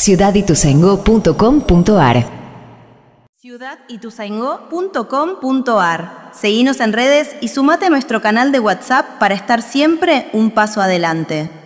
ciudadituzaingó.com.ar. ciudadituzaingó.com.ar. Seguinos en redes y sumate a nuestro canal de WhatsApp para estar siempre un paso adelante.